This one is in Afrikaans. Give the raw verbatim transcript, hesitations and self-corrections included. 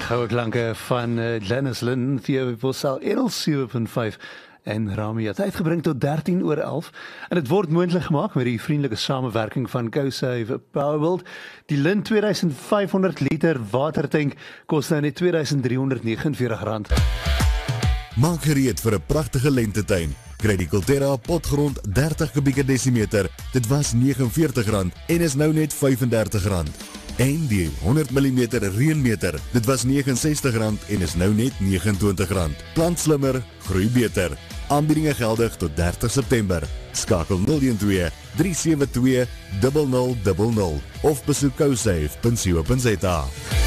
Goue klanke van uh, Glennis Lynn, Theo Bossel, L sewe punt vyf en Rami het uitgebring tot dertien oor elf en dit word moontlik gemaak met die vriendelike samewerking van GoSave Powerbuild. Die Lynn twee duisend vyf honderd liter watertank kos nou net twee duisend drie honderd vyf en negentig rand. Maak gereed vir 'n pragtige lentetuin. Kry die Kulterra potgrond dertig kubieke desimeter. Dit was vyf negentig en veertig rand en is nou net vyf en dertig rand. En die honderd millimeter reënmeter. Dit was ses negentig en sestig rand en is nou net twintig en negentig rand. Plant slimmer, groei beter. Aanbiedinge geldig tot dertig September. Skakel nul een twee, drie sewe twee, nul nul nul nul of besoek gosave punt co punt za.